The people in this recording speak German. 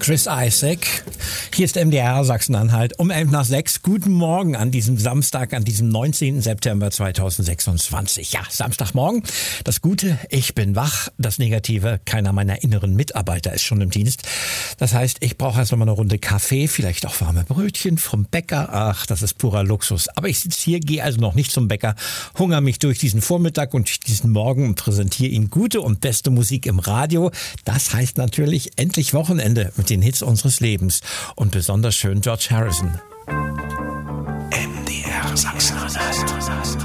Chris Isaak. Hier ist MDR Sachsen-Anhalt um 5:11. Guten Morgen an diesem Samstag, an diesem 19. September 2026. Ja, Samstagmorgen. Das Gute, ich bin wach. Das Negative, keiner meiner inneren Mitarbeiter ist schon im Dienst. Das heißt, ich brauche erst noch mal eine Runde Kaffee, vielleicht auch warme Brötchen vom Bäcker. Ach, das ist purer Luxus. Aber ich sitze hier, gehe also noch nicht zum Bäcker, hungere mich durch diesen Vormittag und diesen Morgen und präsentiere Ihnen gute und beste Musik im Radio. Das heißt natürlich endlich Wochenende mit den Hits unseres Lebens. Und besonders schön George Harrison. MDR Sachsen-Anhalt.